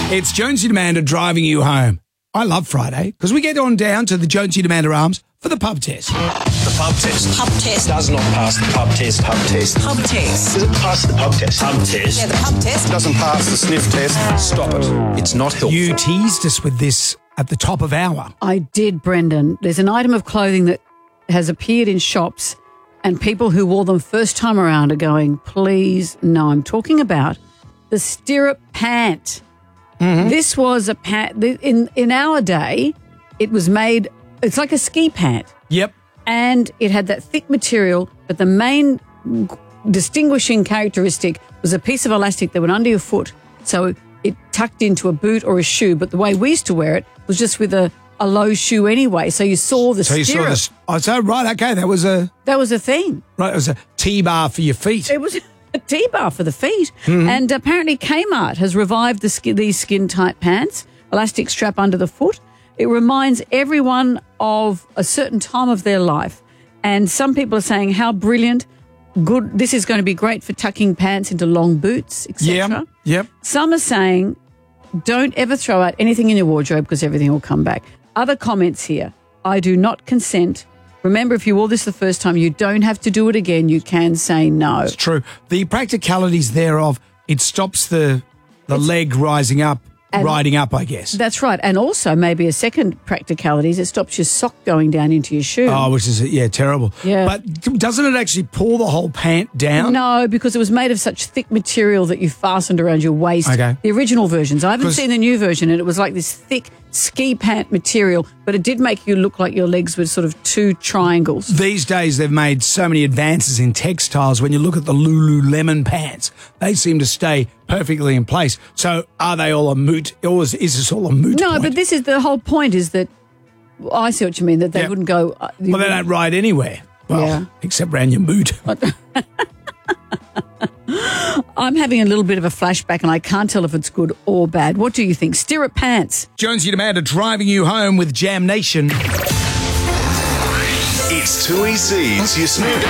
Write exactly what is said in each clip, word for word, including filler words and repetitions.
It's Jonesy Demander driving you home. I love Friday because we get on down to the Jonesy Demander Arms for the pub test. The pub test. Pub test. Does not pass the pub test. Pub test. Pub test. Does it pass the pub test? Pub test. Yeah, the pub test. Doesn't pass the sniff test. Stop it. It's not helpful. You teased us with this at the top of hour. I did, Brendan. There's an item of clothing that has appeared in shops and people who wore them first time around are going, please, no. I'm talking about the stirrup pant. Mm-hmm. This was a pant. In, in our day, it was made, it's like a ski pant. Yep. And it had that thick material, but the main distinguishing characteristic was a piece of elastic that went under your foot. So it tucked into a boot or a shoe. But the way we used to wear it was just with a, a low shoe anyway. So you saw the so stirrup. You saw the, oh, so right, okay, that was a... That was a thing. Right, it was a T-bar for your feet. It was a T-bar for the feet. Mm-hmm. And apparently Kmart has revived the skin, these skin-tight pants, elastic strap under the foot. It reminds everyone of a certain time of their life. And some people are saying how brilliant, good, this is going to be great for tucking pants into long boots, et cetera. Yep, yep. Some are saying don't ever throw out anything in your wardrobe because everything will come back. Other comments here, I do not consent. Remember, if you wore this the first time, you don't have to do it again. You can say no. It's true. The practicalities thereof, it stops the the it's, leg rising up, and riding up, I guess. That's right. And also maybe a second practicality is it stops your sock going down into your shoe. Oh, which is, yeah, terrible. Yeah. But doesn't it actually pull the whole pant down? No, because it was made of such thick material that you fastened around your waist. Okay. The original versions. I haven't seen the new version, and it was like this thick ski pant material, but it did make you look like your legs were sort of two triangles. These days they've made so many advances in textiles. When you look at the Lululemon pants, they seem to stay perfectly in place. So are they all a moot, or is, is this all a moot No, point? but this is the whole point is that, well, I see what you mean, that they yep. wouldn't go... Uh, well, they don't ride anywhere. Well, yeah. except around your moot. I'm having a little bit of a flashback and I can't tell if it's good or bad. What do you think? Stirrup pants. Jonesy Demander driving you home with Jam Nation. It's Tui C's, you snooze.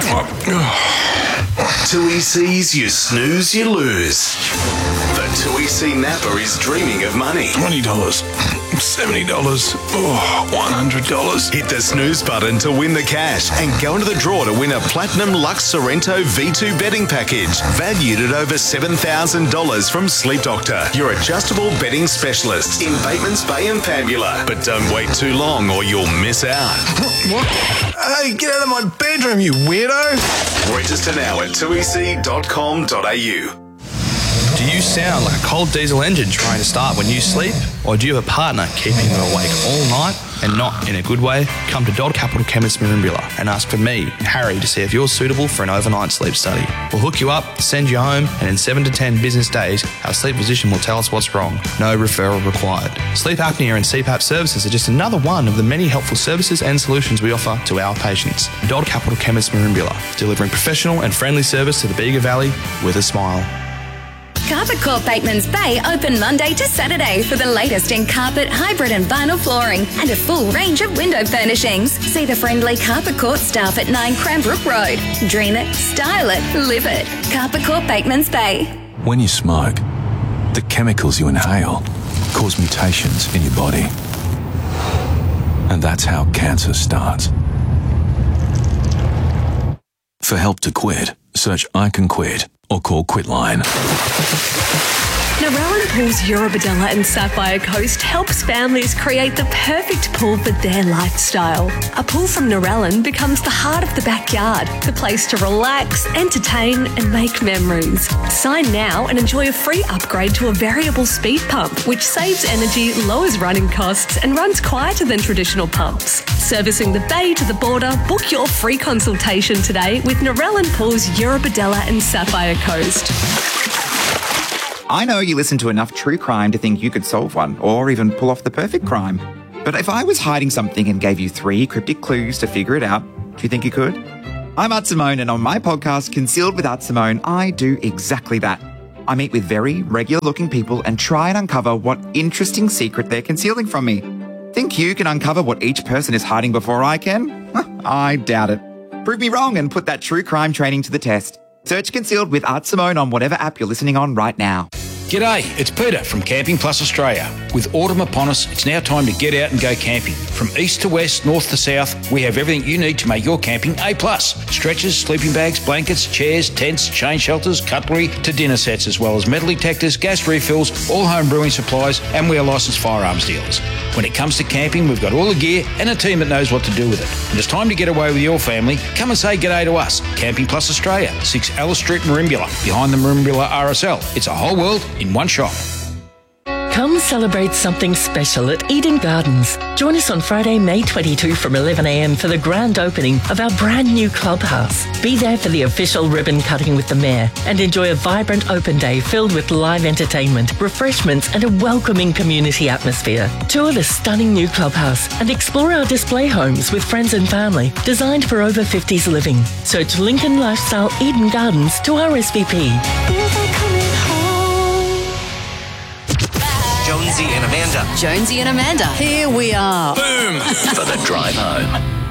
Tui C's, you snooze, you lose. The Tui C Napper is dreaming of money. twenty dollars, seventy dollars, oh, one hundred dollars. Hit the snooze button to win the cash and go into the draw to win a Platinum Lux Sorrento V two betting package valued at over seven thousand dollars from Sleep Doctor, your adjustable betting specialist in Bateman's Bay and Pambula. But don't wait too long or you'll miss out. What? Hey, get out of my bedroom, you weirdo. Register now at tui c dot com dot a u. Do you sound like a cold diesel engine trying to start when you sleep? Or do you have a partner keeping you awake all night and not in a good way? Come to Dodd Capital Chemist Merimbula and ask for me, Harry, to see if you're suitable for an overnight sleep study. We'll hook you up, send you home, and in seven to ten business days, our sleep physician will tell us what's wrong. No referral required. Sleep apnea and C PAP services are just another one of the many helpful services and solutions we offer to our patients. Dodd Capital Chemist Merimbula, delivering professional and friendly service to the Bega Valley with a smile. Carpet Corp Bateman's Bay open Monday to Saturday for the latest in carpet, hybrid and vinyl flooring and a full range of window furnishings. See the friendly Carpet Corp staff at nine Cranbrook Road. Dream it, style it, live it. Carpet Corp Bateman's Bay. When you smoke, the chemicals you inhale cause mutations in your body. And that's how cancer starts. For help to quit, search I Can Quit or call Quitline. Narellan Pools Eurobodalla and Sapphire Coast helps families create the perfect pool for their lifestyle. A pool from Narellan becomes the heart of the backyard, the place to relax, entertain and make memories. Sign now and enjoy a free upgrade to a variable speed pump, which saves energy, lowers running costs and runs quieter than traditional pumps. Servicing the bay to the border, book your free consultation today with Narellan Pools Eurobodalla and Sapphire Coast. I know you listen to enough true crime to think you could solve one, or even pull off the perfect crime. But if I was hiding something and gave you three cryptic clues to figure it out, do you think you could? I'm Art Simone, and on my podcast, Concealed with Art Simone, I do exactly that. I meet with very regular-looking people and try and uncover what interesting secret they're concealing from me. Think you can uncover what each person is hiding before I can? I doubt it. Prove me wrong and put that true crime training to the test. Search Concealed with Art Simone on whatever app you're listening on right now. G'day, it's Peter from Camping Plus Australia. With autumn upon us, it's now time to get out and go camping. From east to west, north to south, we have everything you need to make your camping A plus. Stretchers, sleeping bags, blankets, chairs, tents, chain shelters, cutlery to dinner sets, as well as metal detectors, gas refills, all home brewing supplies, and we are licensed firearms dealers. When it comes to camping, we've got all the gear and a team that knows what to do with it. When it's time to get away with your family, come and say g'day to us. Camping Plus Australia, six Alice Street, Merimbula, behind the Merimbula R S L. It's a whole world in one shop. Come celebrate something special at Eden Gardens. Join us on Friday, May twenty-second from eleven a m for the grand opening of our brand new clubhouse. Be there for the official ribbon cutting with the Mayor and enjoy a vibrant open day filled with live entertainment, refreshments and a welcoming community atmosphere. Tour the stunning new clubhouse and explore our display homes with friends and family designed for over fifties living. Search Lincoln Lifestyle Eden Gardens to R S V P. Jonesy and Amanda. Jonesy and Amanda. Here we are. Boom! For the drive home.